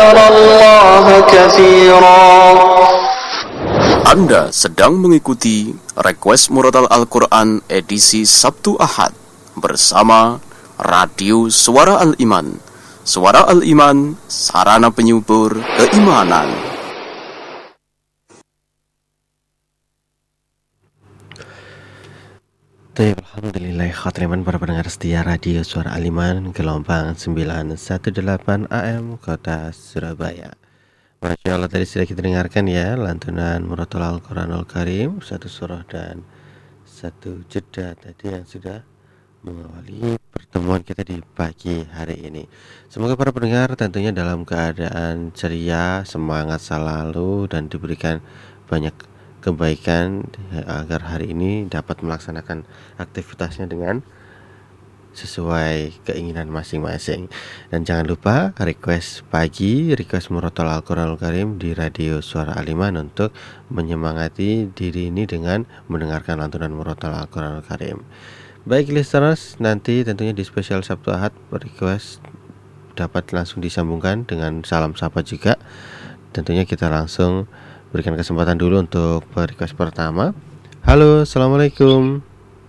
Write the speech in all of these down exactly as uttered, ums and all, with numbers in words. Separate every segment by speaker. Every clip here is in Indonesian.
Speaker 1: الله كثيرا.
Speaker 2: Anda sedang mengikuti Request Murotal Al-Quran edisi Sabtu Ahad bersama Radio Suara Al-Iman. Suara Al-Iman, sarana penyubur keimanan.
Speaker 3: Alhamdulillah khotreman para pendengar setia Radio Suara Al-Iman gelombang sembilan satu delapan A M Kota Surabaya. Masya Allah, tadi sudah kita dengarkan ya lantunan Murotal Al-Quranul Karim, satu surah dan satu jeda tadi yang sudah mengawali pertemuan kita di pagi hari ini. Semoga para pendengar tentunya dalam keadaan ceria, semangat selalu, dan diberikan banyak kebaikan agar hari ini dapat melaksanakan aktivitasnya dengan sesuai keinginan masing-masing. Dan jangan lupa request pagi, request Murotal Al-Quranul Karim di Radio Suara Al-Iman untuk menyemangati diri ini dengan mendengarkan lantunan Murotal Al-Quranul Karim. Baik listeners, nanti tentunya di spesial Sabtu Ahad request dapat langsung disambungkan dengan salam sapa juga. Tentunya kita langsung berikan kesempatan dulu untuk request pertama. Halo, assalamualaikum.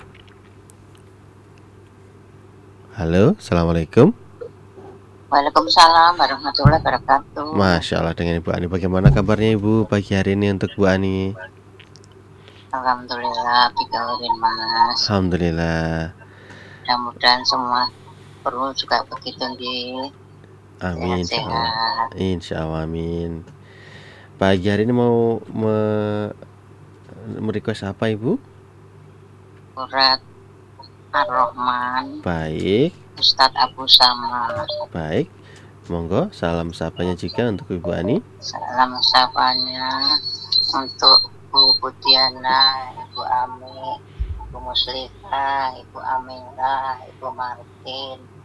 Speaker 3: Halo, assalamualaikum.
Speaker 4: Waalaikumsalam warahmatullahi wabarakatuh.
Speaker 3: Masya Allah, dengan Ibu Ani. Bagaimana kabarnya Ibu pagi hari ini untuk Bu Ani?
Speaker 4: Alhamdulillah, bikaurin Mas.
Speaker 3: Alhamdulillah.
Speaker 4: Mudah-mudahan semua perlu juga begitu di.
Speaker 3: Amin.
Speaker 4: Sehat-sehat.
Speaker 3: Insya Allah, amin. Pagi hari ini mau me merequest apa Ibu?
Speaker 4: Surat Ar-Rahman.
Speaker 3: Baik.
Speaker 4: Ustadz Abu Samad.
Speaker 3: Baik. Monggo salam sapanya juga untuk Ibu Ani.
Speaker 4: Salam sapanya untuk Bu Budiana, Ibu Ami, Ibu Muslifah, Ibu Aminah, Ibu Martin,